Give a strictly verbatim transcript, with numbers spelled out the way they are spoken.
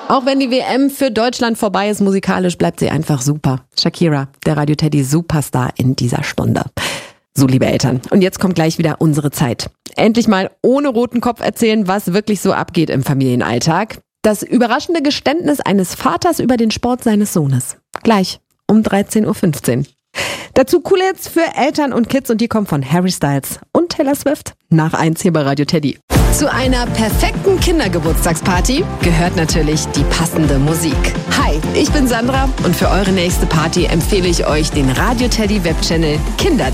Auch wenn die W M für Deutschland vorbei ist, musikalisch bleibt sie einfach super. Shakira, der Radio Teddy Superstar in dieser Stunde. So, liebe Eltern, und jetzt kommt gleich wieder unsere Zeit. Endlich mal ohne roten Kopf erzählen, was wirklich so abgeht im Familienalltag. Das überraschende Geständnis eines Vaters über den Sport seines Sohnes. Gleich um dreizehn Uhr fünfzehn. Dazu coole Hits für Eltern und Kids und die kommen von Harry Styles und Taylor Swift. Nach eins hier bei Radio Teddy. Zu einer perfekten Kindergeburtstagsparty gehört natürlich die passende Musik. Hi, ich bin Sandra und für eure nächste Party empfehle ich euch den Radio Teddy Webchannel Kinder